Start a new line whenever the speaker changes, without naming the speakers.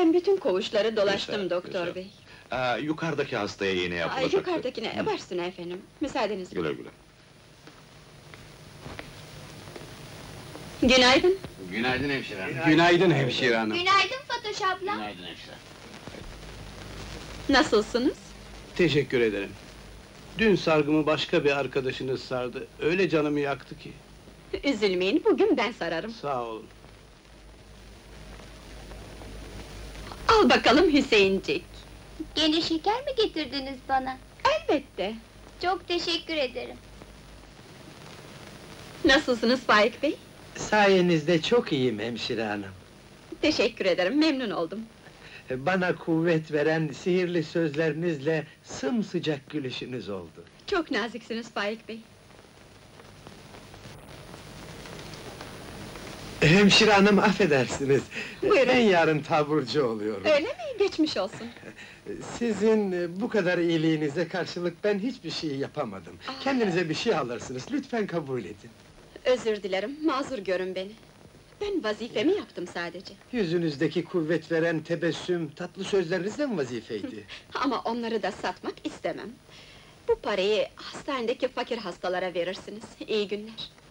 Ben bütün koğuşları dolaştım
Güzel,
doktor
güzel.
bey.
Yukarıdaki hastaya iğne
Ay,
yapılacaktı.
yukarıdakine, başsın efendim. Müsaadenizle.
Güle güle.
Günaydın.
Günaydın hemşire hanım.
Günaydın hemşire hanım.
Günaydın Fatoş abla.
Günaydın hemşire.
Nasılsınız?
Teşekkür ederim. Dün sargımı başka bir arkadaşınız sardı. Öyle canımı yaktı ki.
Üzülmeyin, bugün ben sararım.
Sağ olun.
Al bakalım Hüseyincik.
Gene şeker mi getirdiniz bana?
Elbette.
Çok teşekkür ederim.
Nasılsınız Faik bey?
Sayenizde çok iyiyim hemşire hanım.
Teşekkür ederim, memnun oldum.
Bana kuvvet veren sihirli sözlerinizle sımsıcak gülüşünüz oldu.
Çok naziksiniz Faik bey.
Hemşire hanım affedersiniz.
Buyurun.
Ben yarın taburcu oluyorum.
Öyle mi? Geçmiş olsun.
Sizin bu kadar iyiliğinize karşılık ben hiçbir şey yapamadım. Kendinize bir şey alırsınız, lütfen kabul edin.
Özür dilerim, mazur görün beni. Ben vazifemi yaptım sadece.
Yüzünüzdeki kuvvet veren tebessüm, tatlı sözlerinizle mi vazifeydi?
Ama onları da satmak istemem. Bu parayı hastanedeki fakir hastalara verirsiniz. İyi günler.